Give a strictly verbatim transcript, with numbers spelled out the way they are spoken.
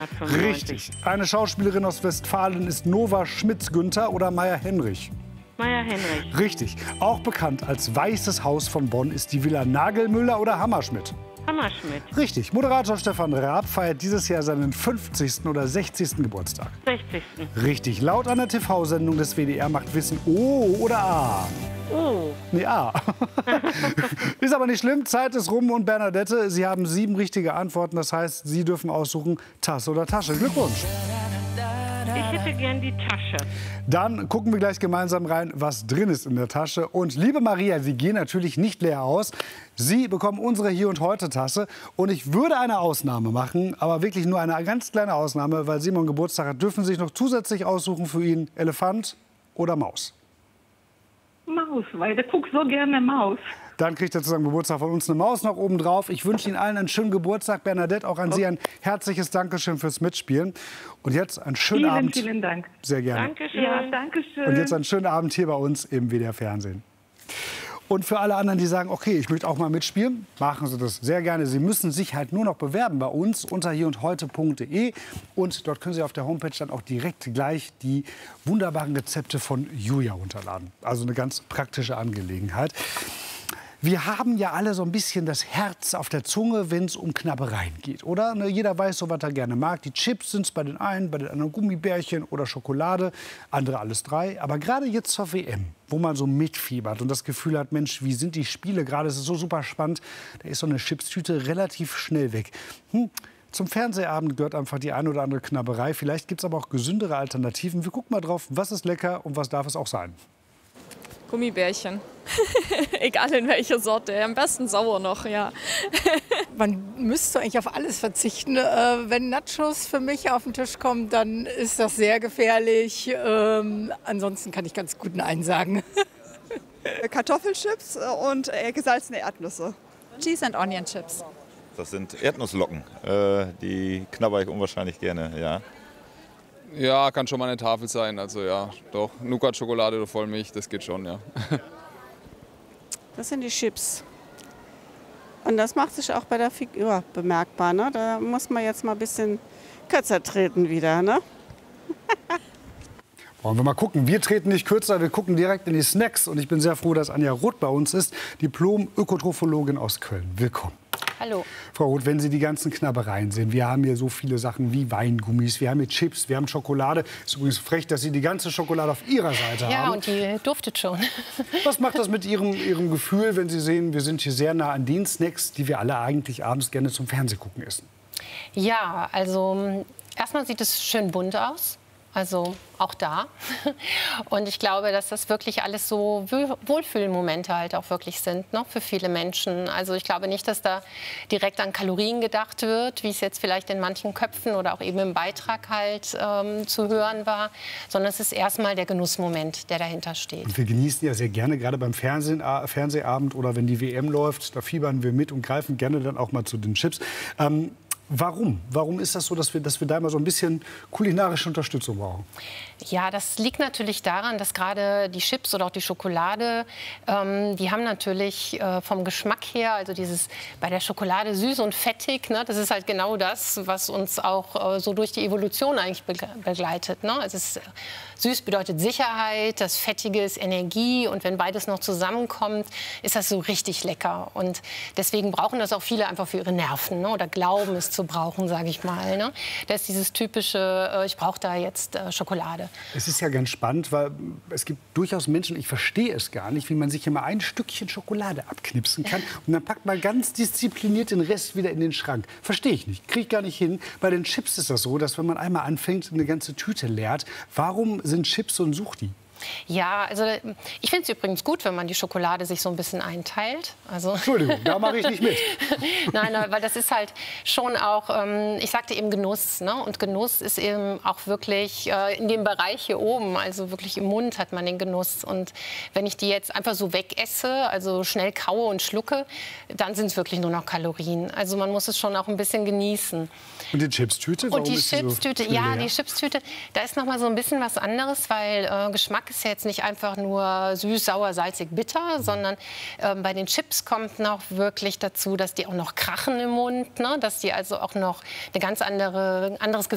Richtig. Eine Schauspielerin aus Westfalen ist Nova Schmitz-Günther oder Maya Henrich? Maya Henrich. Richtig. Auch bekannt als Weißes Haus von Bonn ist die Villa Nagelmüller oder Hammerschmidt? Hammerschmidt. Richtig. Moderator Stefan Raab feiert dieses Jahr seinen fünfzigsten oder sechzigsten Geburtstag. sechzigsten Richtig. Laut einer T V-Sendung des W D R macht Wissen O oder A? Oh. Nee, A. Ist aber nicht schlimm. Zeit ist rum und Bernadette, Sie haben sieben richtige Antworten. Das heißt, Sie dürfen aussuchen, Tasse oder Tasche. Glückwunsch. Ich hätte gern die Tasche. Dann gucken wir gleich gemeinsam rein, was drin ist in der Tasche. Und liebe Maria, Sie gehen natürlich nicht leer aus. Sie bekommen unsere Hier und Heute Tasse. Und ich würde eine Ausnahme machen, aber wirklich nur eine ganz kleine Ausnahme, weil Simon Geburtstag hat, dürfen Sie sich noch zusätzlich aussuchen für ihn Elefant oder Maus. Maus, weil der guckt so gerne Maus. Dann kriegt er zu seinem Geburtstag von uns eine Maus noch oben drauf. Ich wünsche Ihnen allen einen schönen Geburtstag. Bernadette, auch an Sie ein herzliches Dankeschön fürs Mitspielen. Und jetzt einen schönen vielen, Abend. Vielen vielen Dank. Sehr gerne. Dankeschön. Ja, Dankeschön. Und jetzt einen schönen Abend hier bei uns im W D R Fernsehen. Und für alle anderen, die sagen, okay, ich möchte auch mal mitspielen, machen Sie das sehr gerne. Sie müssen sich halt nur noch bewerben bei uns unter hierundheute punkt de. Und dort können Sie auf der Homepage dann auch direkt gleich die wunderbaren Rezepte von Julia runterladen. Also eine ganz praktische Angelegenheit. Wir haben ja alle so ein bisschen das Herz auf der Zunge, wenn es um Knabbereien geht, oder? Ne, jeder weiß so, was er gerne mag. Die Chips sind es bei den einen, bei den anderen Gummibärchen oder Schokolade, andere alles drei. Aber gerade jetzt zur W M, wo man so mitfiebert und das Gefühl hat, Mensch, wie sind die Spiele gerade, es ist so super spannend, da ist so eine Chipstüte relativ schnell weg. Hm. Zum Fernsehabend gehört einfach die eine oder andere Knabberei. Vielleicht gibt es aber auch gesündere Alternativen. Wir gucken mal drauf, was ist lecker und was darf es auch sein. Gummibärchen. Egal in welcher Sorte. Am besten sauer noch, ja. Man müsste eigentlich auf alles verzichten. Äh, wenn Nachos für mich auf den Tisch kommen, dann ist das sehr gefährlich. Ähm, ansonsten kann ich ganz gut Nein sagen. Kartoffelchips und äh, gesalzene Erdnüsse. Cheese and Onion Chips. Das sind Erdnusslocken. Äh, die knabber ich unwahrscheinlich gerne, ja. Ja, kann schon mal eine Tafel sein, also ja, doch. Nougat-Schokolade oder Vollmilch, das geht schon, ja. Das sind die Chips. Und das macht sich auch bei der Figur bemerkbar, ne? Da muss man jetzt mal ein bisschen kürzer treten wieder, ne? Wollen wir mal gucken. Wir treten nicht kürzer, wir gucken direkt in die Snacks. Und ich bin sehr froh, dass Anja Roth bei uns ist, Diplom-Ökotrophologin aus Köln. Willkommen. Hallo. Frau Roth, wenn Sie die ganzen Knabbereien sehen, wir haben hier so viele Sachen wie Weingummis, wir haben hier Chips, wir haben Schokolade. Ist übrigens frech, dass Sie die ganze Schokolade auf Ihrer Seite ja, haben. Ja, und die duftet schon. Was macht das mit Ihrem, Ihrem Gefühl, wenn Sie sehen, wir sind hier sehr nah an den Snacks, die wir alle eigentlich abends gerne zum Fernsehgucken essen? Ja, also erstmal sieht es schön bunt aus. Also auch da. Und ich glaube, dass das wirklich alles so Wohlfühlmomente halt auch wirklich sind, ne, für viele Menschen. Also ich glaube nicht, dass da direkt an Kalorien gedacht wird, wie es jetzt vielleicht in manchen Köpfen oder auch eben im Beitrag halt ähm, zu hören war, sondern es ist erstmal der Genussmoment, der dahinter steht. Und wir genießen ja sehr gerne, gerade beim Fernsehen, äh, Fernsehabend oder wenn die W M läuft, da fiebern wir mit und greifen gerne dann auch mal zu den Chips. Ähm, Warum? Warum ist das so, dass wir, dass wir da immer so ein bisschen kulinarische Unterstützung brauchen? Ja, das liegt natürlich daran, dass gerade die Chips oder auch die Schokolade, ähm, die haben natürlich äh, vom Geschmack her, also dieses bei der Schokolade süß und fettig, ne, das ist halt genau das, was uns auch äh, so durch die Evolution eigentlich begleitet. Ne? Es ist, süß bedeutet Sicherheit, das Fettige ist Energie und wenn beides noch zusammenkommt, ist das so richtig lecker. Und deswegen brauchen das auch viele einfach für ihre Nerven, ne, oder glauben es zu brauchen, sage ich mal. Ne? Das ist dieses typische, äh, ich brauche da jetzt äh, Schokolade. Es ist ja ganz spannend, weil es gibt durchaus Menschen, ich verstehe es gar nicht, wie man sich immer ein Stückchen Schokolade abknipsen kann und dann packt man ganz diszipliniert den Rest wieder in den Schrank. Verstehe ich nicht, kriege ich gar nicht hin. Bei den Chips ist das so, dass wenn man einmal anfängt, eine ganze Tüte leert, warum sind Chips so ein Suchti? Ja, also ich finde es übrigens gut, wenn man die Schokolade sich so ein bisschen einteilt. Also Entschuldigung, da mache ich nicht mit. Nein, weil das ist halt schon auch, ähm, ich sagte eben Genuss. Ne? Und Genuss ist eben auch wirklich äh, in dem Bereich hier oben, also wirklich im Mund hat man den Genuss. Und wenn ich die jetzt einfach so wegesse, also schnell kaue und schlucke, dann sind es wirklich nur noch Kalorien. Also man muss es schon auch ein bisschen genießen. Und die Chipstüte? Und die Chipstüte, so ja, die Chipstüte, da ist noch mal so ein bisschen was anderes, weil äh, Geschmack ist ja jetzt nicht einfach nur süß, sauer, salzig, bitter, sondern äh, bei den Chips kommt noch wirklich dazu, dass die auch noch krachen im Mund, ne? Dass die also auch noch eine ganz andere, anderes Gefühl